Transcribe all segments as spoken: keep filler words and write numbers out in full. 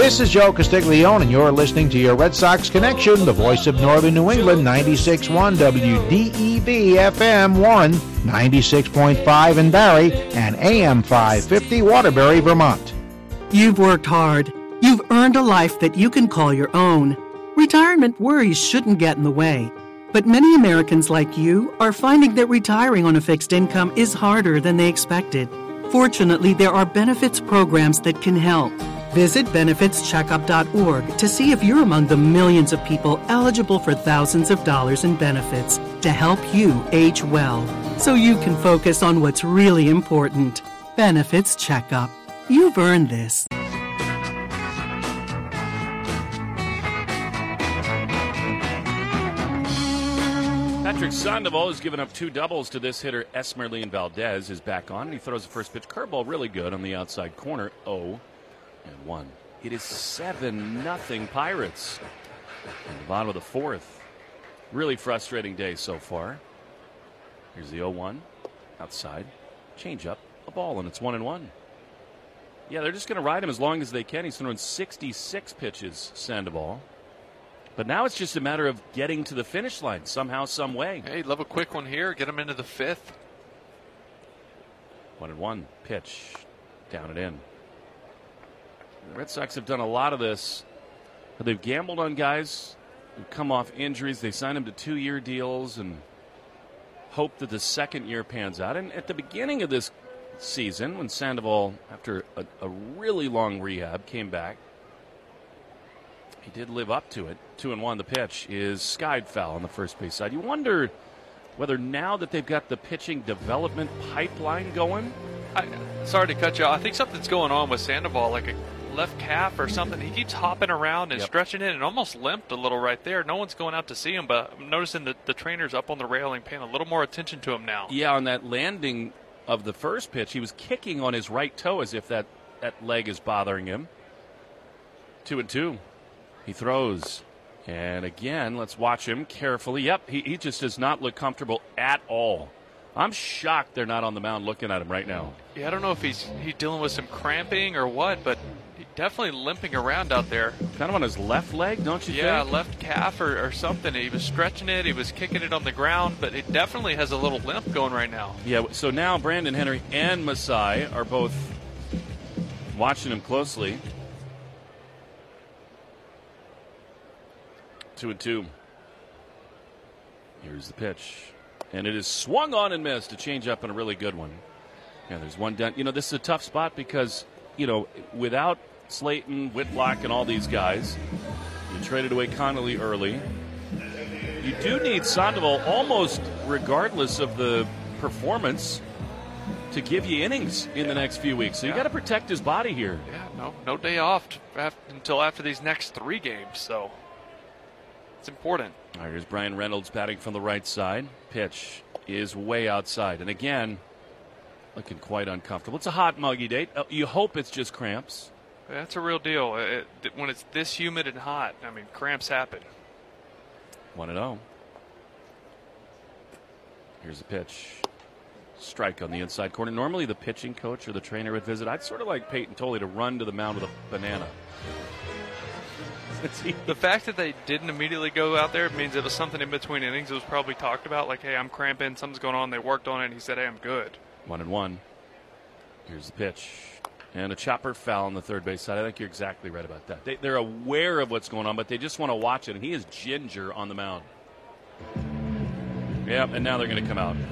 This is Joe Castiglione, and you're listening to your Red Sox Connection, the voice of Northern New England, ninety-six point one W D E V F M Warren, ninety-six point five in Barrie, and A M five fifty Waterbury, Vermont. You've worked hard. You've earned a life that you can call your own. Retirement worries shouldn't get in the way. But many Americans like you are finding that retiring on a fixed income is harder than they expected. Fortunately, there are benefits programs that can help. Visit benefits checkup dot org to see if you're among the millions of people eligible for thousands of dollars in benefits to help you age well, so you can focus on what's really important. Benefits Checkup. You've earned this. Patrick Sandoval has given up two doubles to this hitter. Esmeralyn Valdez is back on, and he throws the first pitch curveball really good on the outside corner. oh and one. It is seven nothing Pirates in the bottom of the fourth. Really frustrating day so far. Here's the oh one. Outside. Change up. A ball, and it's one and one. Yeah, they're just going to ride him as long as they can. He's throwing sixty-six pitches, Sandoval. But now it's just a matter of getting to the finish line somehow, some way. Hey, love a quick one here. Get him into the fifth. One and one. Pitch. Down and in. The Red Sox have done a lot of this. They've gambled on guys who come off injuries. They sign them to two-year deals and hope that the second year pans out. And at the beginning of this season, when Sandoval, after a, a really long rehab, came back, he did live up to it. Two and one. The pitch is skied foul on the first base side. You wonder whether now that they've got the pitching development pipeline going. I, sorry to cut you off. I think something's going on with Sandoval, like a left calf or something. He keeps hopping around and yep. stretching it, and almost limped a little right there. No one's going out to see him, but I'm noticing that the trainer's up on the railing paying a little more attention to him now. Yeah, on that landing of the first pitch, he was kicking on his right toe as if that, that leg is bothering him. Two and two. He throws. And again, let's watch him carefully. Yep, he, he just does not look comfortable at all. I'm shocked they're not on the mound looking at him right now. Yeah, I don't know if he's he's dealing with some cramping or what, but he's definitely limping around out there. Kind of on his left leg, don't you yeah, think? Yeah, left calf or, or something. He was stretching it. He was kicking it on the ground, but it definitely has a little limp going right now. Yeah, so now Brandon Henry and Masai are both watching him closely. Two and two. Here's the pitch. And it is swung on and missed. A change up and a really good one. Yeah, there's one down. You know, this is a tough spot because, you know, without Slayton, Whitlock, and all these guys, you traded away Connolly early. You do need Sandoval almost regardless of the performance to give you innings in the next few weeks. So you yeah. got to protect his body here. Yeah, no, no day off after, until after these next three games. So it's important. All right, here's Brian Reynolds batting from the right side. Pitch is way outside. And again, looking quite uncomfortable. It's a hot, muggy day. Uh, you hope it's just cramps. That's a real deal. It, it, when it's this humid and hot, I mean, cramps happen. one and oh. Here's a pitch. Strike on the inside corner. Normally the pitching coach or the trainer would visit. I'd sort of like Peyton Tolley to run to the mound with a banana. The fact that they didn't immediately go out there means it was something in between innings. It was probably talked about, like, hey, I'm cramping, something's going on. They worked on it, and he said, hey, I'm good. One and one. Here's the pitch. And a chopper foul on the third base side. I think you're exactly right about that. They, they're aware of what's going on, but they just want to watch it, and he is ginger on the mound. Yep, and now they're going to come out.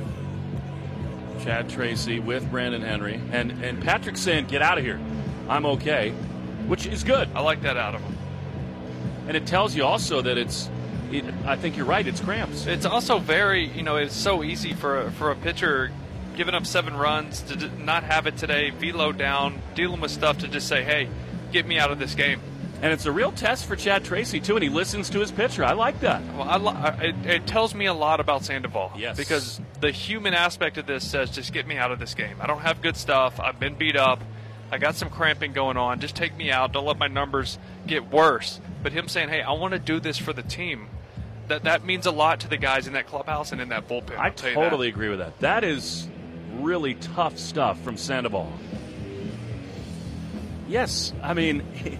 Chad Tracy with Brandon Henry. And, and Patrick's saying, get out of here. I'm okay, which is good. I like that out of him. And it tells you also that it's, it, I think you're right, it's cramps. It's also very, you know, it's so easy for a, for a pitcher giving up seven runs to d- not have it today, velo down, dealing with stuff to just say, hey, get me out of this game. And it's a real test for Chad Tracy, too, and he listens to his pitcher. I like that. Well, I lo- it, it tells me a lot about Sandoval. Yes. Because the human aspect of this says, just get me out of this game. I don't have good stuff. I've been beat up. I got some cramping going on. Just take me out. Don't let my numbers get worse. But him saying, hey, I want to do this for the team, that that means a lot to the guys in that clubhouse and in that bullpen. I totally agree with that. That is really tough stuff from Sandoval. Yes, I mean,